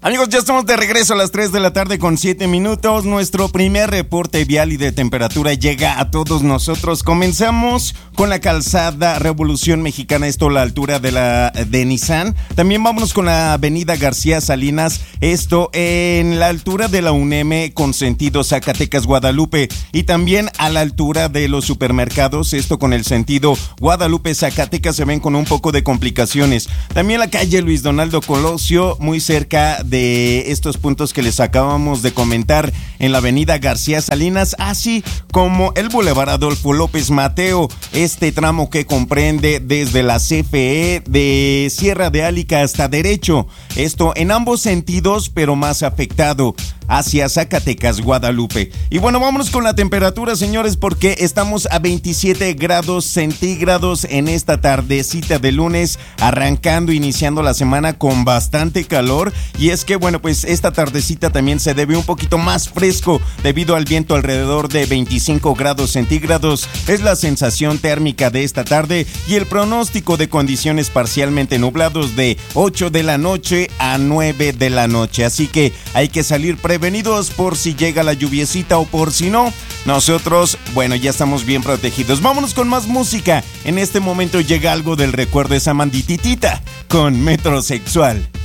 Amigos, ya estamos de regreso a las 3 de la tarde con 7 minutos. Nuestro primer reporte vial y de temperatura llega a todos nosotros. Comenzamos con la calzada Revolución Mexicana, esto a la altura de Nissan. También vámonos con la avenida García Salinas, esto en la altura de la UNEM con sentido Zacatecas Guadalupe. Y también a la altura de los supermercados, esto con el sentido Guadalupe Zacatecas, se ven con un poco de complicaciones. También la calle Luis Donaldo Colosio, muy cerca de estos puntos que les acabamos de comentar en la avenida García Salinas, así como el Boulevard Adolfo López Mateo, este tramo que comprende desde la CFE de Sierra de Álica hasta derecho, esto en ambos sentidos, pero más afectado hacia Zacatecas Guadalupe. Y bueno, vámonos con la temperatura, señores, porque estamos a 27 grados centígrados en esta tardecita de lunes, iniciando la semana con bastante calor. Y es que bueno, pues esta tardecita también se debe un poquito más fresco debido al viento, alrededor de 25 grados centígrados es la sensación térmica de esta tarde, y el pronóstico de condiciones parcialmente nublados de 8 de la noche a 9 de la noche, así que hay que salir prevenidos por si llega la lluviecita o por si no. Nosotros, bueno, ya estamos bien protegidos. Vámonos con más música. En este momento llega algo del recuerdo de esa mandititita con Metrosexual.